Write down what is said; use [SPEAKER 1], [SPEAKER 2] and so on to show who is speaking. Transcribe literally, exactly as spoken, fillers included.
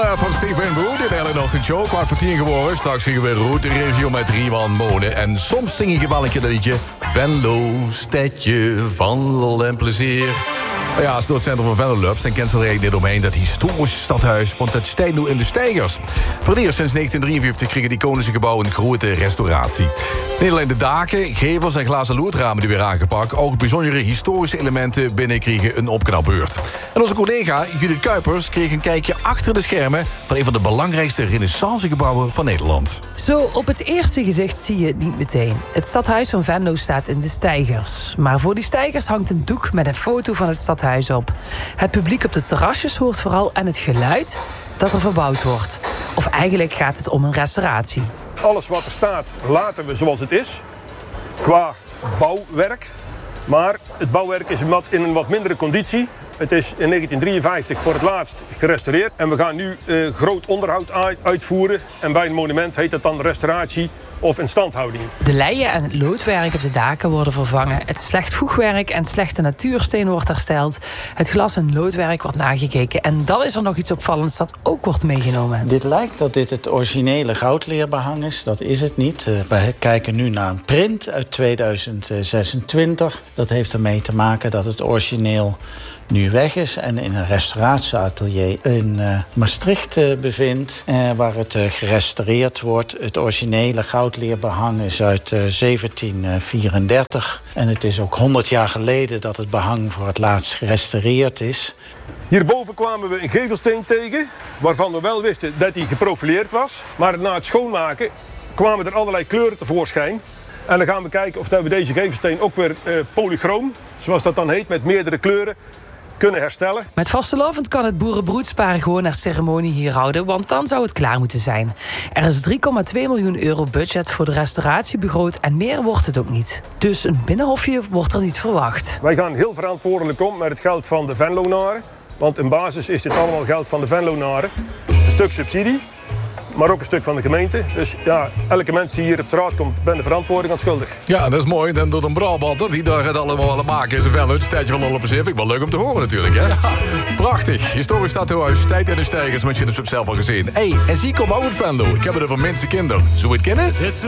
[SPEAKER 1] inderdaad van Steven Boer. Dit hele ochtendshow, kwart voor tien geworden. Straks gingen we route regio met Riemann Monen. En soms zing ik wel een keer dat liedje. Venlo, stedje van lol en plezier. Maar ja, als het centrum van Venlo loopt, dan kent ze er eigenlijk niet omheen dat historische stadhuis, want dat staat nu in de steigers. Voor het eerst sinds negentien drieënvijftig kregen die konische gebouwen een grote restauratie. Niet alleen de daken, gevels en glazen loerdramen die weer aangepakt, ook bijzondere historische elementen binnen kregen een opknapbeurt. En onze collega Judith Kuipers kreeg een kijkje achter de schermen van een van de belangrijkste renaissancegebouwen van Nederland.
[SPEAKER 2] Zo op het eerste gezicht zie je het niet meteen. Het stadhuis van Venlo staat in de steigers. Maar voor die steigers hangt een doek met een foto van het stadhuis op. Het publiek op de terrasjes hoort vooral aan het geluid dat er verbouwd wordt. Of eigenlijk gaat het om een restauratie.
[SPEAKER 3] Alles wat er staat laten we zoals het is, qua bouwwerk. Maar het bouwwerk is in een wat mindere conditie. Het is in negentien drieënvijftig voor het laatst gerestaureerd. En we gaan nu uh, groot onderhoud uitvoeren. En bij een monument heet het dan restauratie of instandhouding.
[SPEAKER 2] De leien en het loodwerk op de daken worden vervangen. Het slecht voegwerk en slechte natuursteen wordt hersteld. Het glas- en loodwerk wordt nagekeken. En dan is er nog iets opvallends dat ook wordt meegenomen.
[SPEAKER 4] Dit lijkt dat dit het originele goudleerbehang is. Dat is het niet. Uh, wij kijken nu naar een print uit tweeduizend zesentwintig. Dat heeft ermee te maken dat het origineel nu weg is en in een restauratieatelier in uh, Maastricht uh, bevindt, uh, waar het uh, gerestaureerd wordt. Het originele goudleerbehang is uit uh, zeventien vierendertig. En het is ook honderd jaar geleden dat het behang voor het laatst gerestaureerd is.
[SPEAKER 3] Hierboven kwamen we een gevelsteen tegen, waarvan we wel wisten dat hij geprofileerd was. Maar na het schoonmaken kwamen er allerlei kleuren tevoorschijn. En dan gaan we kijken of we deze gevelsteen ook weer uh, polychroom, zoals dat dan heet, met meerdere kleuren, kunnen herstellen.
[SPEAKER 2] Met vastelovend kan het boerenbroedspaar gewoon haar ceremonie hier houden, want dan zou het klaar moeten zijn. Er is drie komma twee miljoen euro budget voor de restauratie begroot en meer wordt het ook niet. Dus een binnenhofje wordt er niet verwacht.
[SPEAKER 3] Wij gaan heel verantwoordelijk om met het geld van de Venlonaren. Want in basis is dit allemaal geld van de Venlonaren. Een stuk subsidie, maar ook een stuk van de gemeente. Dus ja, elke mens die hier op straat komt, ben de verantwoording aan schuldig.
[SPEAKER 1] Ja, dat is mooi. Dan door een Brabander die daar het allemaal willen maken is een wel het tijdje van Lolle Pacific. Wel leuk om te horen natuurlijk, hè? Ja. Prachtig. Historisch stadhuis, tijd in de steigers, want je hebt het zelf al gezien. Hé, hey, en zie kom uit Venlo. Ik heb het er van mensen kinderen. Zou je het kennen?